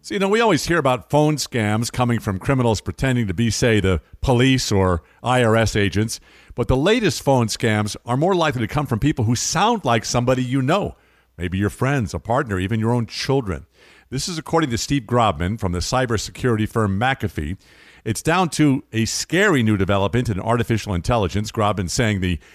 So, we always hear about phone scams coming from criminals pretending to be, say, the police or IRS agents. But the latest phone scams are more likely to come from people who sound like somebody you know, maybe your friends, a partner, even your own children. This is according to Steve Grobman from the cybersecurity firm McAfee. It's down to a scary new development in artificial intelligence. Grobman saying the